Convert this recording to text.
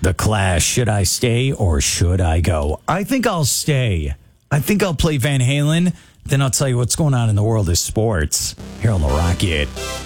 The Clash, should I stay or should I go? I think I'll stay. I think I'll play Van Halen. Then I'll tell you what's going on in the world of sports here on the Rocket.